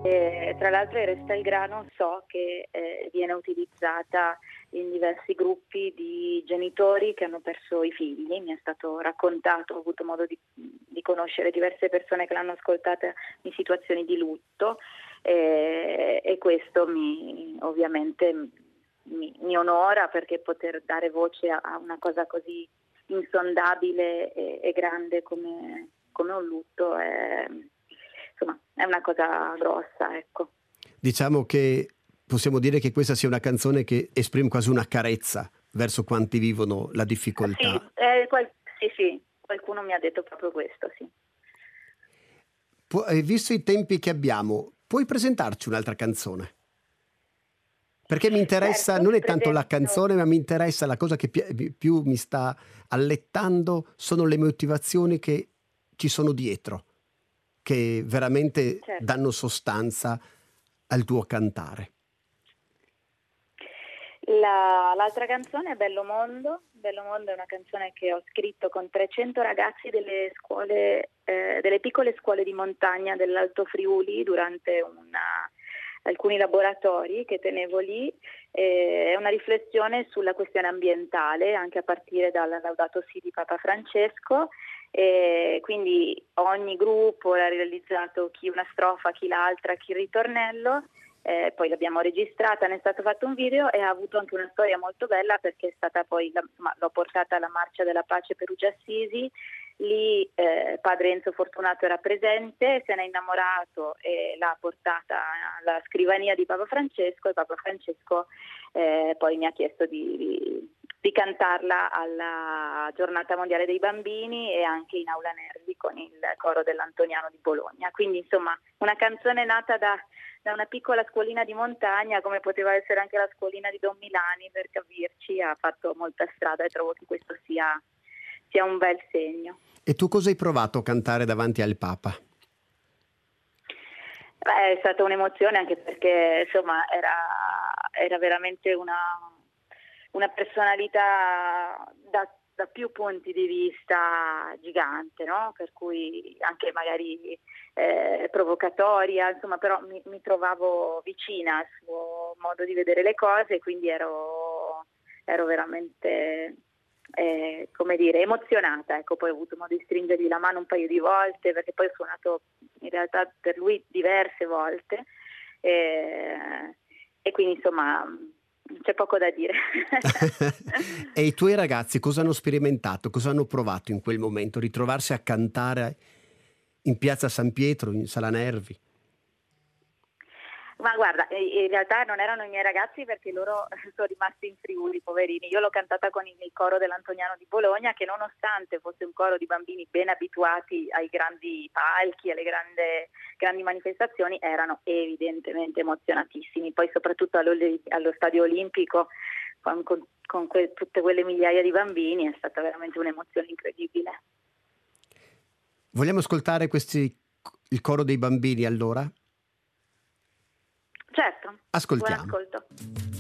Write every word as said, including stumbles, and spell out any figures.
E, tra l'altro in Resta il Grano so che eh, viene utilizzata in diversi gruppi di genitori che hanno perso i figli, mi è stato raccontato, ho avuto modo di, di conoscere diverse persone che l'hanno ascoltata in situazioni di lutto e, e questo mi ovviamente mi, mi onora, perché poter dare voce a, a una cosa così insondabile e, e grande come, come un lutto è... Insomma, è una cosa grossa, ecco. Diciamo che possiamo dire che questa sia una canzone che esprime quasi una carezza verso quanti vivono la difficoltà. Sì, eh, qual- sì, sì, qualcuno mi ha detto proprio questo, sì. Pu- eh, visto i tempi che abbiamo, puoi presentarci un'altra canzone? Perché mi interessa, Certo, non ti è tanto la presento... canzone, ma mi interessa la cosa che pi- più mi sta allettando, sono le motivazioni che ci sono dietro, che veramente Certo. danno sostanza al tuo cantare. La- l'altra canzone è Bello Mondo. Bello Mondo è una canzone che ho scritto con trecento ragazzi delle scuole, eh, delle piccole scuole di montagna dell'Alto Friuli durante una, alcuni laboratori che tenevo lì. Eh, è una riflessione sulla questione ambientale, anche a partire dal Laudato Si di Papa Francesco. E quindi ogni gruppo ha realizzato chi una strofa, chi l'altra, chi il ritornello. Eh, poi l'abbiamo registrata, ne è stato fatto un video e ha avuto anche una storia molto bella, perché è stata poi, la, insomma, l'ho portata alla Marcia della Pace Perugia Assisi, lì eh, padre Enzo Fortunato era presente, se n'è innamorato e l'ha portata alla scrivania di Papa Francesco, e Papa Francesco eh, poi mi ha chiesto di, di, di cantarla alla Giornata Mondiale dei Bambini e anche in Aula Nervi con il coro dell'Antoniano di Bologna. Quindi insomma una canzone nata da da una piccola scuolina di montagna, come poteva essere anche la scuolina di Don Milani, per capirci, ha fatto molta strada e trovo che questo sia, sia un bel segno. E tu cosa hai provato a cantare davanti al Papa? Beh, è stata un'emozione, anche perché insomma era, era veramente una, una personalità da, da più punti di vista gigante, no? Per cui anche magari eh, provocatoria, insomma, però mi, mi trovavo vicina al suo modo di vedere le cose, quindi ero, ero veramente eh, come dire, emozionata. Ecco, poi ho avuto modo di stringergli la mano un paio di volte, perché poi ho suonato in realtà per lui diverse volte e, e quindi insomma c'è poco da dire. E i tuoi ragazzi cosa hanno sperimentato, cosa hanno provato in quel momento? Ritrovarsi a cantare in piazza San Pietro, in Sala Nervi? Ma guarda, in realtà non erano i miei ragazzi, perché loro sono rimasti in Friuli, poverini. Io l'ho cantata con il coro dell'Antoniano di Bologna, che nonostante fosse un coro di bambini ben abituati ai grandi palchi, alle grande, grandi manifestazioni, erano evidentemente emozionatissimi. Poi soprattutto allo, allo Stadio Olimpico, con, con, con que, tutte quelle migliaia di bambini, è stata veramente un'emozione incredibile. Vogliamo ascoltare questi, il coro dei bambini allora? Certo, buon Ascoltiamo. ascolto.